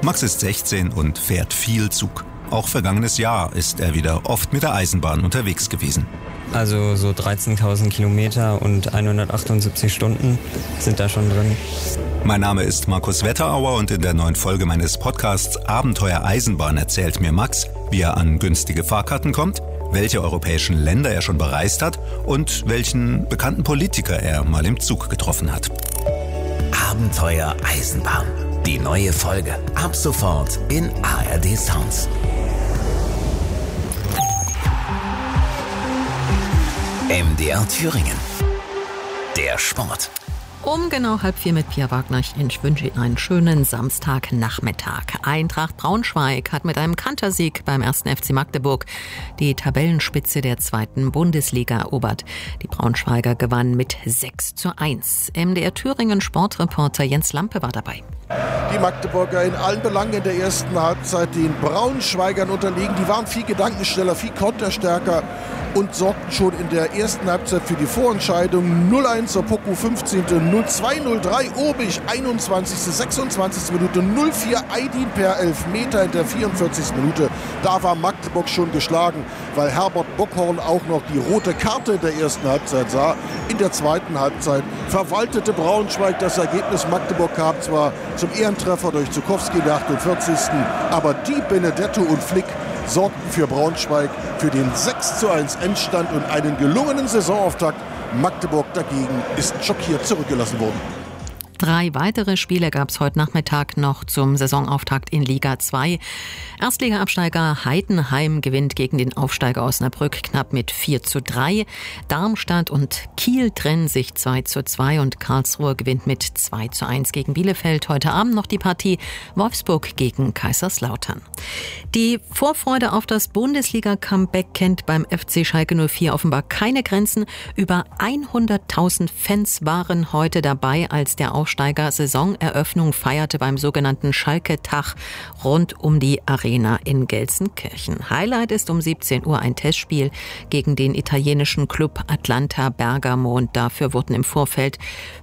Max ist 16 und fährt viel Zug. Auch vergangenes Jahr ist er wieder oft mit der Eisenbahn unterwegs gewesen. Also so 13.000 Kilometer und 178 Stunden sind da schon drin. Mein Name ist Markus Wetterauer und in der neuen Folge meines Podcasts Abenteuer Eisenbahn erzählt mir Max, wie er an günstige Fahrkarten kommt, welche europäischen Länder er schon bereist hat und welchen bekannten Politiker er mal im Zug getroffen hat. Abenteuer Eisenbahn. Die neue Folge ab sofort in ARD Sounds. MDR Thüringen. Der Sport. Um genau 3:30 mit Pia Wagner. Ich wünsche Ihnen einen schönen Samstagnachmittag. Eintracht Braunschweig hat mit einem Kantersieg beim 1. FC Magdeburg die Tabellenspitze der 2. Bundesliga erobert. Die Braunschweiger gewannen mit 6:1. MDR Thüringen Sportreporter Jens Lampe war dabei. Die Magdeburger in allen Belangen in der ersten Halbzeit den Braunschweigern unterlegen. Die waren viel gedankenschneller, viel konterstärker und sorgten schon in der ersten Halbzeit für die Vorentscheidung. 0:1 Opoku 15., 0:2, 0:3 Obig 21., 26. Minute, 0:4 Aydin per Elfmeter in der 44. Minute. Da war Magdeburg schon geschlagen, weil Herbert Bockhorn auch noch die rote Karte der ersten Halbzeit sah. In der zweiten Halbzeit verwaltete Braunschweig das Ergebnis. Magdeburg kam zwar zum Ehrentreffer durch Zukowski in der 48., aber die Benedetto und Flick sorgten für Braunschweig für den 6:1 Endstand und einen gelungenen Saisonauftakt. Magdeburg dagegen ist schockiert zurückgelassen worden. 3 weitere Spiele gab es heute Nachmittag noch zum Saisonauftakt in Liga 2. Erstliga-Absteiger Heidenheim gewinnt gegen den Aufsteiger Osnabrück knapp mit 4:3. Darmstadt und Kiel trennen sich 2:2 und Karlsruhe gewinnt mit 2:1 gegen Bielefeld. Heute Abend noch die Partie Wolfsburg gegen Kaiserslautern. Die Vorfreude auf das Bundesliga-Comeback kennt beim FC Schalke 04 offenbar keine Grenzen. Über 100.000 Fans waren heute dabei, als der Aufsteiger Saisoneröffnung feierte beim sogenannten Schalke-Tag rund um die Arena in Gelsenkirchen. Highlight ist um 17 Uhr ein Testspiel gegen den italienischen Club Atalanta Bergamo und dafür wurden im Vorfeld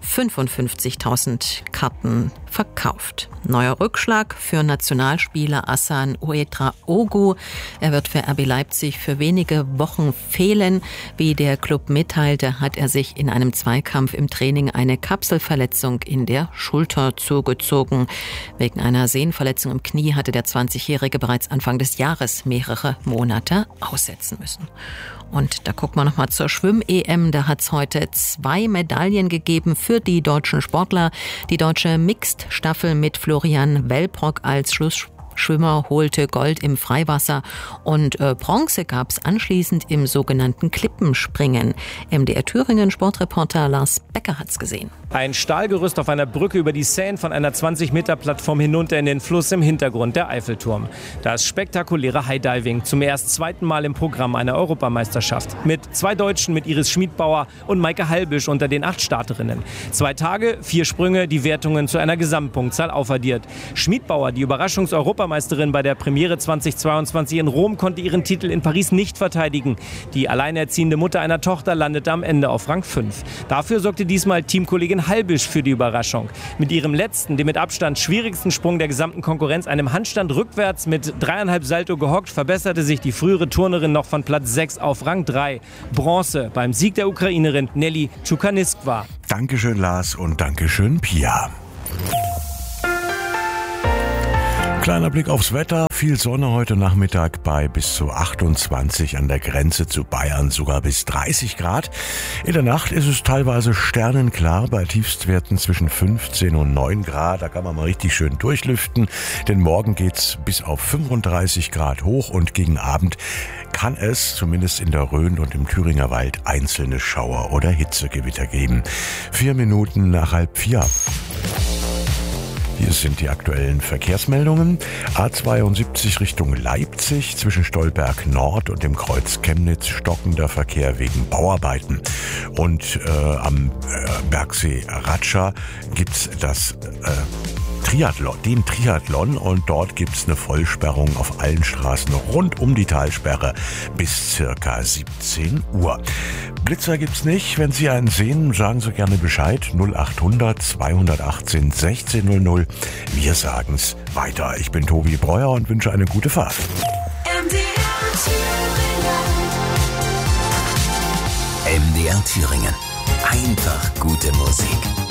55.000 Karten verkauft. Neuer Rückschlag für Nationalspieler Hassan Ouedraogo. Er wird für RB Leipzig für wenige Wochen fehlen. Wie der Club mitteilte, hat er sich in einem Zweikampf im Training eine Kapselverletzung in der Schulter zugezogen. Wegen einer Sehnenverletzung im Knie hatte der 20-Jährige bereits Anfang des Jahres mehrere Monate aussetzen müssen. Und da gucken wir nochmal zur Schwimm-EM. Da hat es heute 2 Medaillen gegeben für die deutschen Sportler. Die deutsche Mixed-Staffel mit Florian Wellbrock als Schlussschwimmer holte Gold im Freiwasser und Bronze gab es anschließend im sogenannten Klippenspringen. MDR Thüringen Sportreporter Lars Becker hat's gesehen. Ein Stahlgerüst auf einer Brücke über die Seine von einer 20-Meter-Plattform hinunter in den Fluss, im Hintergrund der Eiffelturm. Das spektakuläre High-Diving, zum erst 2. Mal im Programm einer Europameisterschaft. Mit 2 Deutschen, mit Iris Schmidbauer und Maike Halbisch unter den 8 Starterinnen. 2 Tage, 4 Sprünge, die Wertungen zu einer Gesamtpunktzahl aufaddiert. Schmidbauer, die Überraschungs-Europameisterin bei der Premiere 2022 in Rom, konnte ihren Titel in Paris nicht verteidigen. Die alleinerziehende Mutter einer Tochter landete am Ende auf Rang 5. Dafür sorgte diesmal Teamkollegin Halbisch für die Überraschung. Mit ihrem letzten, dem mit Abstand schwierigsten Sprung der gesamten Konkurrenz, einem Handstand rückwärts mit 3,5 Salto gehockt, verbesserte sich die frühere Turnerin noch von Platz 6 auf Rang 3. Bronze beim Sieg der Ukrainerin Nelly Tschukaniskwa. Dankeschön Lars und Dankeschön Pia. Kleiner Blick aufs Wetter. Viel Sonne heute Nachmittag bei bis zu 28, an der Grenze zu Bayern sogar bis 30 Grad. In der Nacht ist es teilweise sternenklar bei Tiefstwerten zwischen 15 und 9 Grad. Da kann man mal richtig schön durchlüften, denn morgen geht's bis auf 35 Grad hoch und gegen Abend kann es zumindest in der Rhön und im Thüringer Wald einzelne Schauer oder Hitzegewitter geben. 4 Minuten nach 3:30. Hier sind die aktuellen Verkehrsmeldungen. A72 Richtung Leipzig zwischen Stolberg Nord und dem Kreuz Chemnitz stockender Verkehr wegen Bauarbeiten. Und am Bergsee Ratscha gibt's das dem Triathlon, und dort gibt's eine Vollsperrung auf allen Straßen rund um die Talsperre bis circa 17 Uhr. Blitzer gibt's nicht. Wenn Sie einen sehen, sagen Sie gerne Bescheid. 0800 218 1600. Wir sagen's weiter. Ich bin Tobi Breuer und wünsche eine gute Fahrt. MDR Thüringen. Einfach gute Musik.